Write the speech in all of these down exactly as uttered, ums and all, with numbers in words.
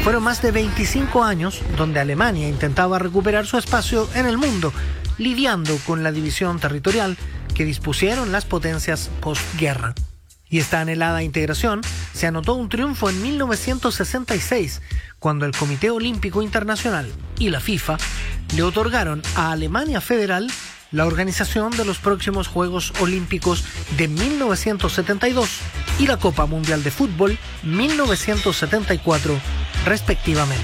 Fueron más de veinticinco años donde Alemania intentaba recuperar su espacio en el mundo, lidiando con la división territorial que dispusieron las potencias postguerra. Y esta anhelada integración se anotó un triunfo en mil novecientos sesenta y seis, cuando el Comité Olímpico Internacional y la FIFA le otorgaron a Alemania Federal la organización de los próximos Juegos Olímpicos de mil novecientos setenta y dos y la Copa Mundial de Fútbol mil novecientos setenta y cuatro, respectivamente.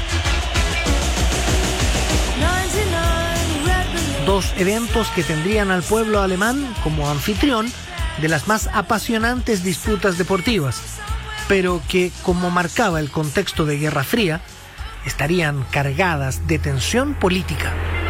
Dos eventos que tendrían al pueblo alemán como anfitrión de las más apasionantes disputas deportivas, pero que, como marcaba el contexto de Guerra Fría, estarían cargadas de tensión política.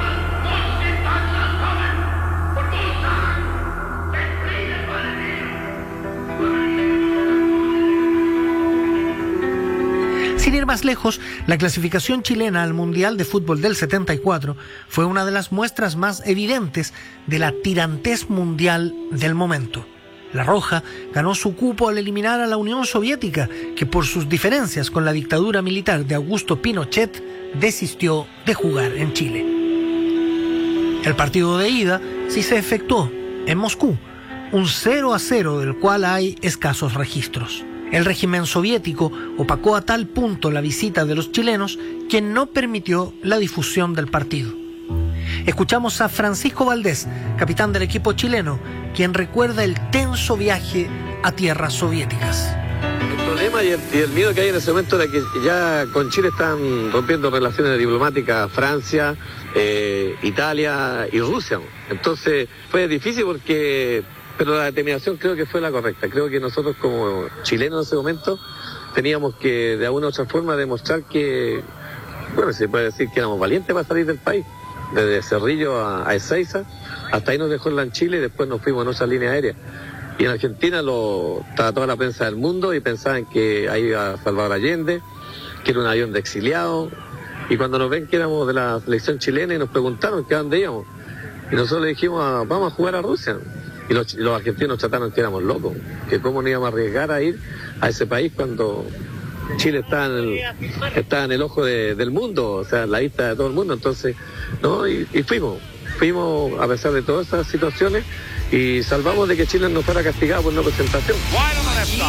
Sin ir más lejos, la clasificación chilena al Mundial de Fútbol del setenta y cuatro fue una de las muestras más evidentes de la tirantez mundial del momento. La Roja ganó su cupo al eliminar a la Unión Soviética, que por sus diferencias con la dictadura militar de Augusto Pinochet desistió de jugar en Chile. El partido de ida sí se efectuó en Moscú, un cero a cero del cual hay escasos registros. El régimen soviético opacó a tal punto la visita de los chilenos que no permitió la difusión del partido. Escuchamos a Francisco Valdés, capitán del equipo chileno, quien recuerda el tenso viaje a tierras soviéticas. El problema y el, y el miedo que hay en ese momento era que ya con Chile están rompiendo relaciones diplomáticas Francia, eh, Italia y Rusia. Entonces fue difícil porque... Pero la determinación creo que fue la correcta. Creo que nosotros como chilenos en ese momento teníamos que de alguna u otra forma demostrar que, bueno, se puede decir que éramos valientes para salir del país. Desde Cerrillo a, a Ezeiza, hasta ahí nos dejó en Chile y después nos fuimos en otra línea aérea. Y en Argentina lo, estaba toda la prensa del mundo y pensaban que ahí iba Salvador Allende, que era un avión de exiliados. Y cuando nos ven que éramos de la selección chilena y nos preguntaron que a dónde íbamos. Y nosotros le dijimos, vamos a jugar a Rusia. Y los, los argentinos trataron que éramos locos, que cómo nos íbamos a arriesgar a ir a ese país cuando Chile está en el, está en el ojo de, del mundo, o sea, en la vista de todo el mundo. Entonces, no, y, y fuimos, fuimos a pesar de todas esas situaciones y salvamos de que Chile no fuera castigado por no presentación.